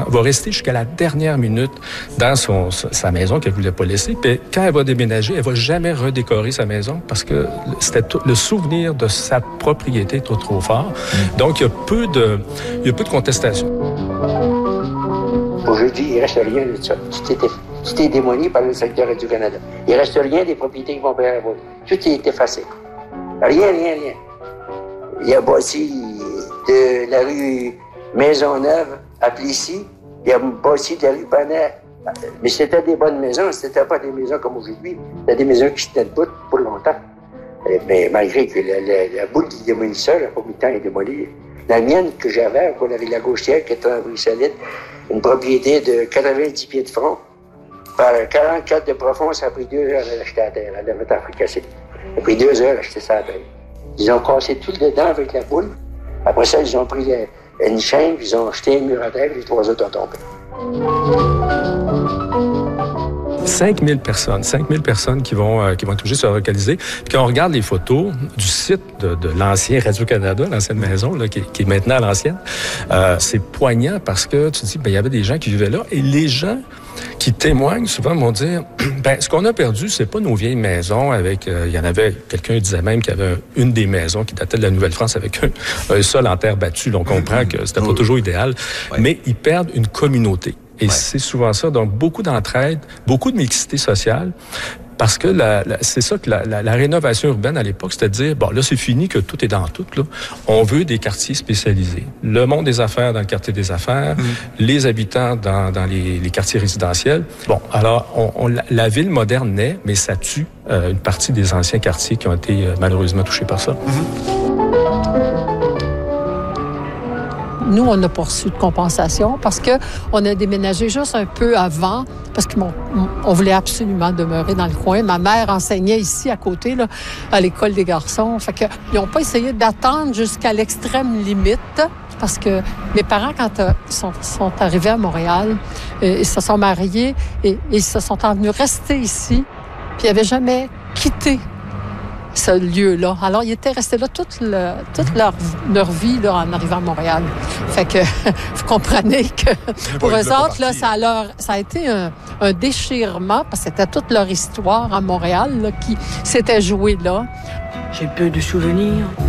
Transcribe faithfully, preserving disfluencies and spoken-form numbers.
va rester jusqu'à la dernière minute dans son, sa maison qu'elle ne voulait pas laisser. Puis quand elle va déménager, elle ne va jamais redécorer sa maison parce que c'était tout, le souvenir de sa propriété est trop, trop fort. Donc, il y a peu de, il y a peu de contestation. Aujourd'hui, il ne reste rien de ça. Tout était, tout est démoli par le secteur Radio-Canada. Il ne reste rien des propriétés qui vont payer la route. Tout est effacé. Rien, rien, rien. Il y a bâti de la rue Maisonneuve à Plessis. Il y a bâti de la rue Bonnet. Mais c'était des bonnes maisons. C'était pas des maisons comme aujourd'hui. C'était des maisons qui se tenaient debout pour longtemps. Mais malgré que la, la, la boule qui démolit ça, la première temps est démolie. La mienne que j'avais, pour la Villa Gauchetière, qui était un rue solide, une propriété de quatre-vingt-dix pieds de front, par quarante-quatre de profond, ça a pris deux heures à l'acheter à terre. Elle avait été fricassée. Ça a pris deux heures à acheter ça à terre. Ils ont cassé tout le dedans avec la boule. Après ça, ils ont pris la, une chaîne, puis ils ont jeté un mur à terre, et les trois autres ont tombé. cinq mille personnes, cinq mille personnes qui vont, euh, qui vont être obligées de se relocaliser. Puis quand on regarde les photos du site de, de l'ancien Radio-Canada, l'ancienne maison, là, qui, qui est maintenant à l'ancienne, euh, c'est poignant parce que tu te dis, ben, il y avait des gens qui vivaient là et les gens qui témoignent souvent vont dire, ben, ce qu'on a perdu, c'est pas nos vieilles maisons avec, euh, il y en avait, quelqu'un disait même qu'il y avait une des maisons qui datait de la Nouvelle-France avec un, un sol en terre battue. Donc, on comprend que c'était pas toujours idéal, ouais. Mais ils perdent une communauté. Et ouais. C'est souvent ça. Donc, beaucoup d'entraide, beaucoup de mixité sociale. Parce que la, la, c'est ça que la, la, la rénovation urbaine à l'époque, c'était de dire, bon, là, c'est fini que tout est dans tout, là. On veut des quartiers spécialisés. Le monde des affaires dans le quartier des affaires, mmh. les habitants dans, dans les, les quartiers résidentiels. Bon, alors, on, on, la, la ville moderne naît, mais ça tue euh, une partie des anciens quartiers qui ont été euh, malheureusement touchés par ça. Mmh. Nous, on n'a pas reçu de compensation parce qu'on a déménagé juste un peu avant parce qu'on on voulait absolument demeurer dans le coin. Ma mère enseignait ici à côté, là, à l'école des garçons. Fait qu'ils n'ont pas essayé d'attendre jusqu'à l'extrême limite parce que mes parents, quand euh, ils sont, sont arrivés à Montréal, euh, ils se sont mariés et, et ils se sont envenus rester ici puis ils n'avaient jamais quitté ce lieu-là. Alors, ils étaient restés là toute, le, toute leur, leur vie là, en arrivant à Montréal. Fait que vous comprenez que pour eux autres, là, ça, a leur, ça a été un, un déchirement parce que c'était toute leur histoire à Montréal là, qui s'était jouée là. J'ai peu de souvenirs